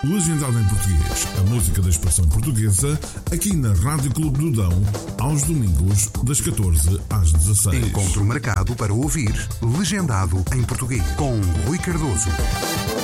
Legendado em Português, a música da expressão portuguesa, aqui na Rádio Clube do Dão, aos domingos, das 14 às 16. Encontro marcado para ouvir Legendado em Português, com Rui Cardoso.